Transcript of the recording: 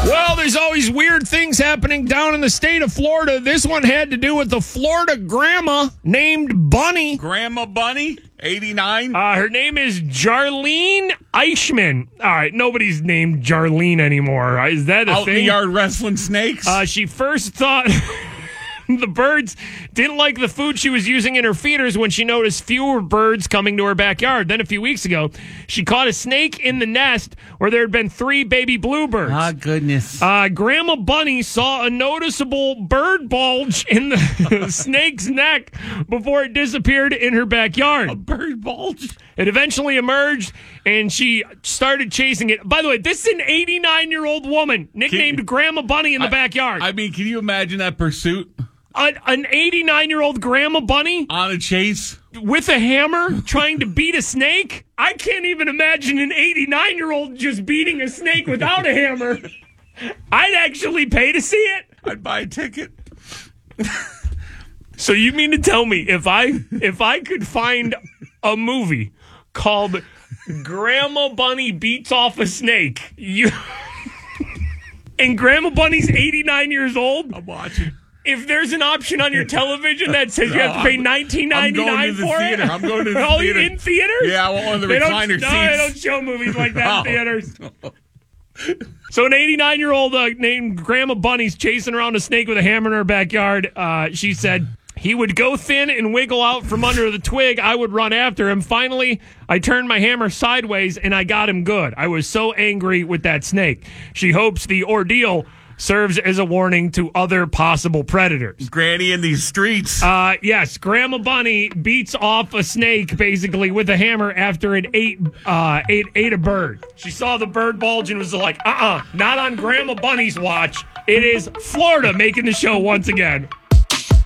Well, there's always weird things happening down in the state of Florida. This one had to do with the Florida grandma named Bunny. Grandma Bunny, 89. Her name is Jarlene Eichmann. All right, nobody's named Jarlene anymore. Is that a Out thing? in the yard wrestling snakes. She first thought the birds didn't like the food she was using in her feeders when she noticed fewer birds coming to her backyard. Then a few weeks ago, she caught a snake in the nest where there had been 3 baby bluebirds. Ah, goodness. Grandma Bunny saw a noticeable bird bulge in the snake's neck before it disappeared in her backyard. A bird bulge? It eventually emerged, and she started chasing it. By the way, this is an 89-year-old woman nicknamed Grandma Bunny in the backyard. I mean, can you imagine that pursuit? An 89-year-old Grandma Bunny On a chase? with a hammer trying to beat a snake? I can't even imagine an 89-year-old just beating a snake without a hammer. I'd actually pay to see it. I'd buy a ticket. So you mean to tell me if I could find a movie called Grandma Bunny Beats Off a Snake, and Grandma Bunny's 89 years old? I'm watching. If there's an option on your television that says you have to pay $19.99 for it, I'm going to the oh, theater. in theaters? Yeah, I want one of the They recliner don't, seats. No, they don't show movies like that Oh. in theaters. So an 89-year-old named Grandma Bunny's chasing around a snake with a hammer in her backyard. She said, he would go thin and wiggle out from under the twig. I would run after him. Finally, I turned my hammer sideways and I got him good. I was so angry with that snake. She hopes the ordeal serves as a warning to other possible predators. Granny in these streets. Yes, Grandma Bunny beats off a snake basically with a hammer after it ate a bird. She saw the bird bulge and was like, not on Grandma Bunny's watch. It is Florida making the show once again.